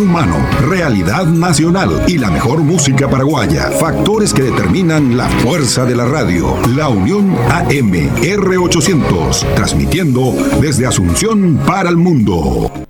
humano, realidad nacional y la mejor música paraguaya. Factores que determinan la fuerza de la radio. La Unión AM R800, transmitiendo desde Asunción para el mundo.